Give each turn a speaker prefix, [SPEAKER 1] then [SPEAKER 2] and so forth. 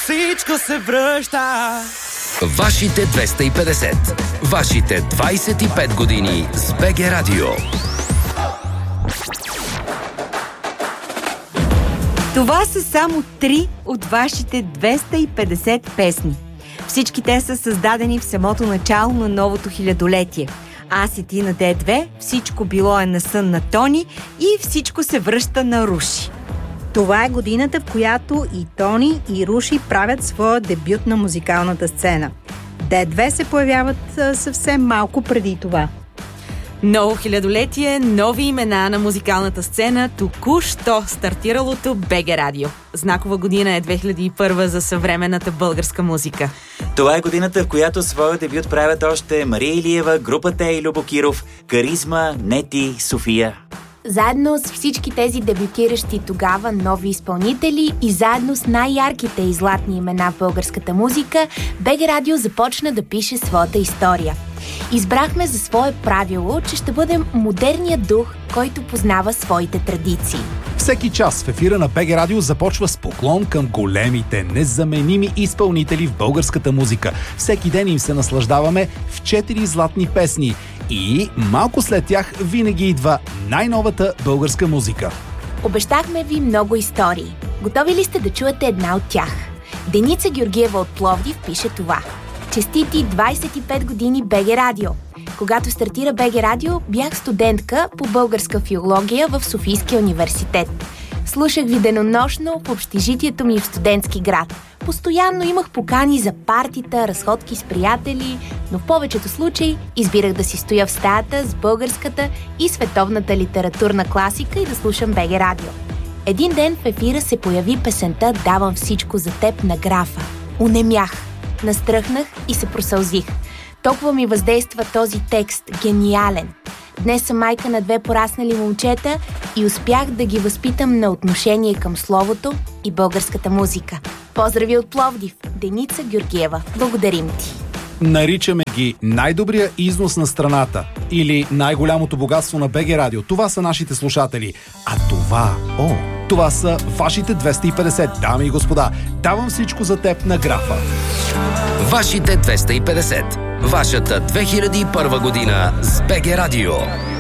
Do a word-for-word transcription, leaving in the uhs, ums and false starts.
[SPEAKER 1] всичко се връща.
[SPEAKER 2] Вашите двеста и петдесет. Вашите двайсет и пет години с БГ Радио.
[SPEAKER 3] Това са само три от вашите двеста и петдесет песни. Всички те са създадени в самото начало на новото хилядолетие. Аз и ти на Д две, всичко било е на сън на Тони и всичко се връща на Руши.
[SPEAKER 4] Това е годината, в която и Тони, и Руши правят своя дебют на музикалната сцена. Д две се появяват съвсем малко преди това.
[SPEAKER 5] Ново хилядолетие, нови имена на музикалната сцена, току-що стартиралото БГ Радио. Знакова година е две хиляди и първа за съвременната българска музика.
[SPEAKER 6] Това е годината, в която своя дебют правят още Мария Илиева, групата и Любо Киров, Каризма, Нети, София.
[SPEAKER 7] Заедно с всички тези дебютиращи тогава нови изпълнители и заедно с най-ярките и златни имена в българската музика, БГ Радио започна да пише своята история. Избрахме за свое правило, че ще бъдем модерният дух, който познава своите традиции.
[SPEAKER 8] Всеки час в ефира на БГ Радио започва с поклон към големите, незаменими изпълнители в българската музика. Всеки ден им се наслаждаваме в четири златни песни. И малко след тях винаги идва най-новата българска музика.
[SPEAKER 7] Обещахме ви много истории. Готови ли сте да чуете една от тях? Деница Георгиева от Пловдив пише това. Честити двайсет и пет години БГ Радио. Когато стартира БГ Радио, бях студентка по българска филология в Софийския университет. Слушах ви денонощно в общежитието ми в студентски град. Постоянно имах покани за партита, разходки с приятели, но в повечето случаи избирах да си стоя в стаята с българската и световната литературна класика и да слушам БГ Радио. Един ден в ефира се появи песента «Давам всичко за теб» на Графа. Унемях, настръхнах и се просълзих. Толкова ми въздейства този текст, гениален. Днес съм майка на две пораснали момчета и успях да ги възпитам на отношение към словото и българската музика. Поздрави от Пловдив, Деница Георгиева. Благодарим ти!
[SPEAKER 8] Наричаме ги най-добрия износ на страната или най-голямото богатство на БГ Радио. Това са нашите слушатели. А това, о, това са вашите двеста и петдесет, дами и господа. Давам всичко за теб на Графа.
[SPEAKER 2] Вашите двеста и петдесет. Вашата две хиляди и първа година с БГ Радио.